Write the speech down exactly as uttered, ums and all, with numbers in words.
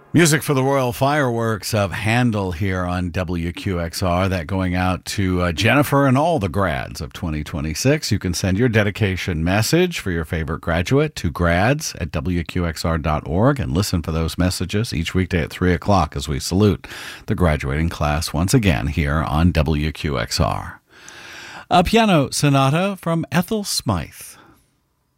Music for the Royal Fireworks of Handel here on W Q X R. That going out to uh, Jennifer and all the grads of twenty twenty-six. You can send your dedication message for your favorite graduate to grads at W Q X R dot org and listen for those messages each weekday at three o'clock as we salute the graduating class once again here on W Q X R. A piano sonata from Ethel Smythe.